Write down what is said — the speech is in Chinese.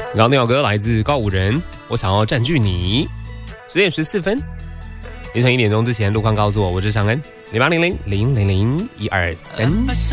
刚刚那首歌来自告五人，我想要占据你。10点14分，凌晨1点钟之前，路况告诉我是尚恩，0800000123。